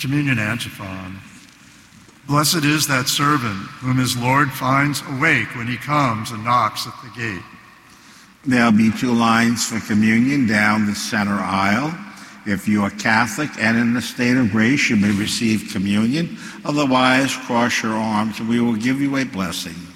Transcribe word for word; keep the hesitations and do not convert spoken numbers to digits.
Communion Antiphon. Blessed is that servant whom his Lord finds awake when he comes and knocks at the gate. There'll be two lines for communion down the center aisle. If you are Catholic and in the state of grace, you may receive communion. Otherwise, cross your arms and we will give you a blessing.